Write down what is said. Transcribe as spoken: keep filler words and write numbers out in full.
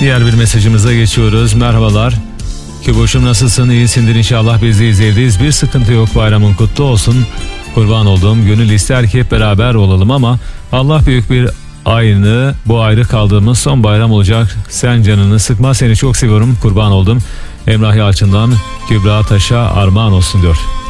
Diğer bir mesajımıza geçiyoruz. Merhabalar. Küboş'um nasılsın? İyisindir inşallah, biz de izleyiciyiz. Bir sıkıntı yok, bayramın kutlu olsun. Kurban olduğum, gönül ister ki hep beraber olalım ama Allah büyük, bir aynı bu ayrı kaldığımız son bayram olacak. Sen canını sıkma, seni çok seviyorum, kurban oldum. Emrah Yalçın'dan Kübra Taş'a armağan olsun diyor.